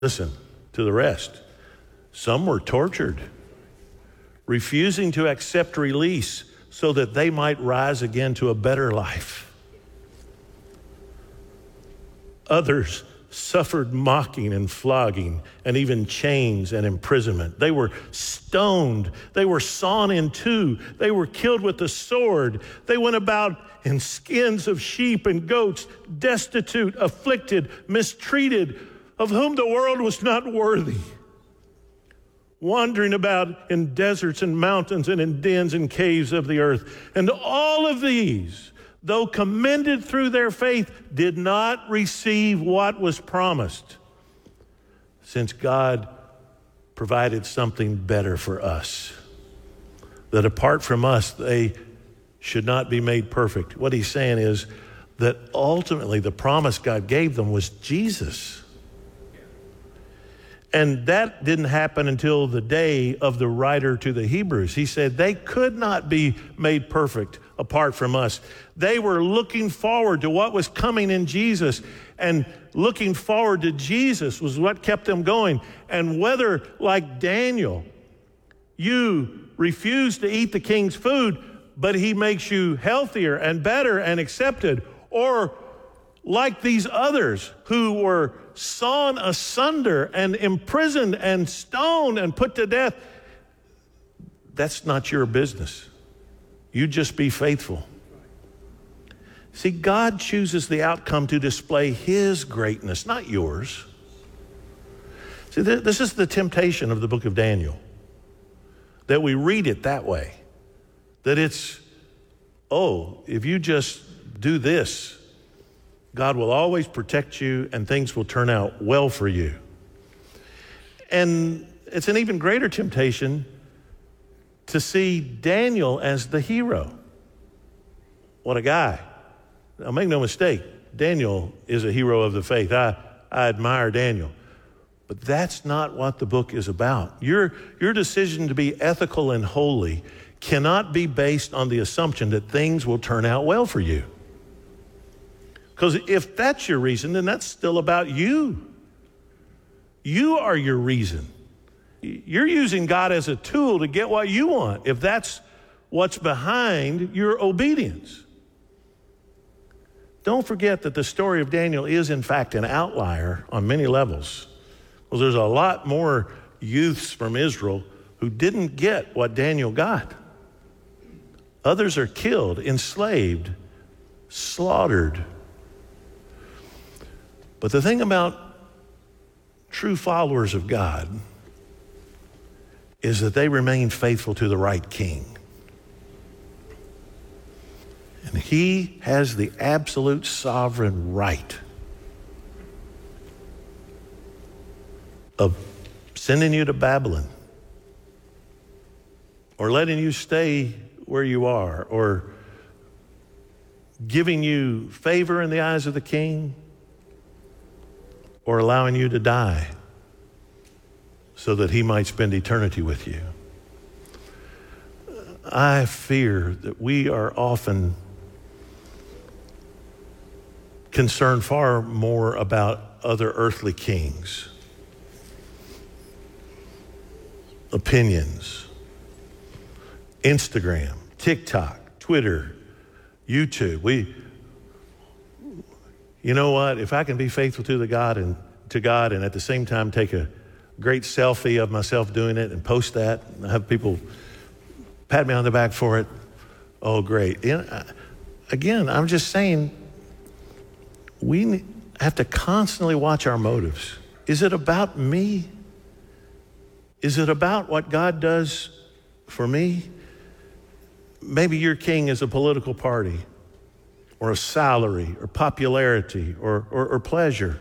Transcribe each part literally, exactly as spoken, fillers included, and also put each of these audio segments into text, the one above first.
Listen to the rest. Some were tortured, refusing to accept release so that they might rise again to a better life. Others suffered mocking and flogging and even chains and imprisonment. They were stoned. They were sawn in two. They were killed with the sword. They went about in skins of sheep and goats, destitute, afflicted, mistreated, of whom the world was not worthy, wandering about in deserts and mountains and in dens and caves of the earth. And all of these, though commended through their faith, did not receive what was promised, since God provided something better for us, that apart from us, they should not be made perfect. What he's saying is that ultimately the promise God gave them was Jesus. And that didn't happen until the day of the writer to the Hebrews. He said they could not be made perfect apart from us. They were looking forward to what was coming in Jesus, and looking forward to Jesus was what kept them going. And whether, like Daniel, you refuse to eat the king's food, but he makes you healthier and better and accepted, or like these others who were sawn asunder and imprisoned and stoned and put to death, that's not your business. You just be faithful. See, God chooses the outcome to display his greatness, not yours. See, th- this is the temptation of the book of Daniel, that we read it that way, that it's, oh, if you just do this, God will always protect you and things will turn out well for you. And it's an even greater temptation to see Daniel as the hero. What a guy. Now, make no mistake, Daniel is a hero of the faith. I, I admire Daniel. But that's not what the book is about. Your, your decision to be ethical and holy cannot be based on the assumption that things will turn out well for you. Because if that's your reason, then that's still about you. You are your reason. You're using God as a tool to get what you want, if that's what's behind your obedience. Don't forget that the story of Daniel is, in fact, an outlier on many levels. Well, there's a lot more youths from Israel who didn't get what Daniel got. Others are killed, enslaved, slaughtered. But the thing about true followers of God is that they remain faithful to the right king. And he has the absolute sovereign right of sending you to Babylon, or letting you stay where you are, or giving you favor in the eyes of the king, or allowing you to die so that he might spend eternity with you. I fear that we are often concerned far more about other earthly kings, opinions, Instagram, TikTok, Twitter, YouTube. We You know what? If I can be faithful to the God and to God, and at the same time take a great selfie of myself doing it and post that, and have people pat me on the back for it, oh, great. You know, again, I'm just saying, we have to constantly watch our motives. Is it about me? Is it about what God does for me? Maybe your king is a political party, or a salary, or popularity, or, or, or pleasure.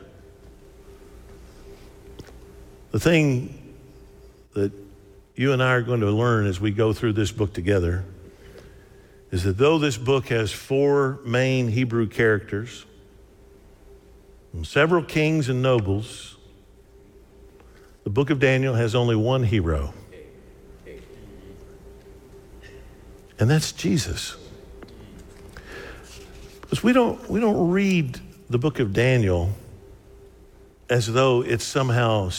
The thing that you and I are going to learn as we go through this book together is that though this book has four main Hebrew characters, and several kings and nobles, the book of Daniel has only one hero, and that's Jesus. Because we don't, we don't read the book of Daniel as though it's somehow